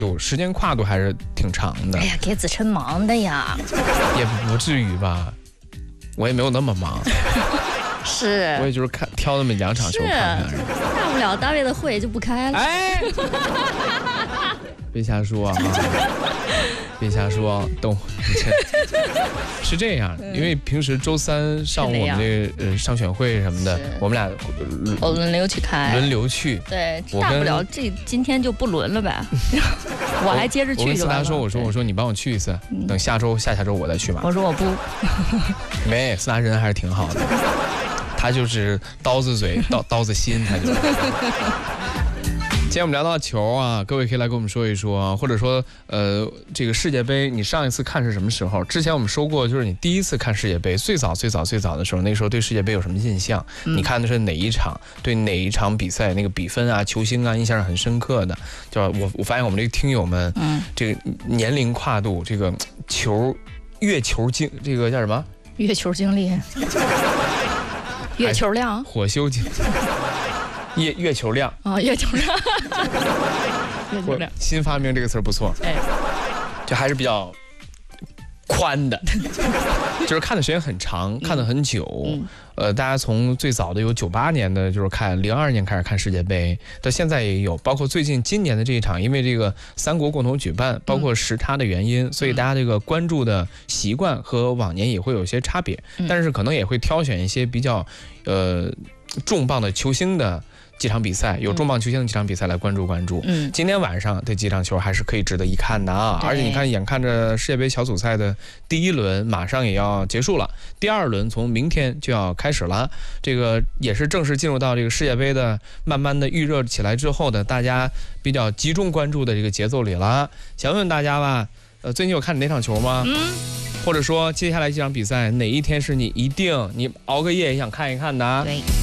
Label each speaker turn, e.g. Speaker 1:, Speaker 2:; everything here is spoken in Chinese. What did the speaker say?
Speaker 1: 时间跨度还是挺长的。
Speaker 2: 哎呀，给子琛忙的呀。
Speaker 1: 也不至于吧，我也没有那么忙。
Speaker 2: 是，
Speaker 1: 我也就是挑那么2场球看看而已。
Speaker 2: 大不了单位的会就不开了。
Speaker 1: 哎，别瞎说啊！别瞎说，懂？是这样，因为平时周3上午我们这个上选会什么的，我们俩
Speaker 2: 轮流去开，
Speaker 1: 轮流去。
Speaker 2: 对，大不了今天就不轮了呗。我还接着去就完了。
Speaker 1: 我跟思达说，我说你帮我去一次，等下下周我再去嘛。
Speaker 2: 我说我不。
Speaker 1: 没，思达人还是挺好的，他就是刀子嘴刀子心，他就是。今天我们聊到球啊，各位可以来跟我们说一说，或者说这个世界杯你上一次看是什么时候？之前我们说过，就是你第一次看世界杯最早的时候，那时候对世界杯有什么印象？你看的是哪一场？对哪一场比赛那个比分啊、球星啊，印象是很深刻的。就是我发现我们这个听友们，这个年龄跨度，这个月球经这个叫什么？
Speaker 2: 月球经历，月球量，
Speaker 1: 火星经。月球量
Speaker 2: 啊，月球量，月球量，
Speaker 1: 新发明这个词儿不错，哎，就还是比较宽的，就是看的时间很长，看的很久，大家从最早的有98年的，就是看02年开始看世界杯，到现在也有，包括最近今年的这一场，因为这个3国共同举办，包括时差的原因，所以大家这个关注的习惯和往年也会有些差别，但是可能也会挑选一些比较重磅的球星的几场比赛，有重磅球星的几场比赛来关注。今天晚上这几场球还是可以值得一看的啊！而且你看，眼看着世界杯小组赛的第1轮马上也要结束了，第2轮从明天就要开始了，这个也是正式进入到这个世界杯的慢慢的预热起来之后的大家比较集中关注的这个节奏里了。想问大家吧，最近有看哪场球吗？或者说接下来几场比赛哪一天是你熬个夜也想看一看的？
Speaker 2: 对。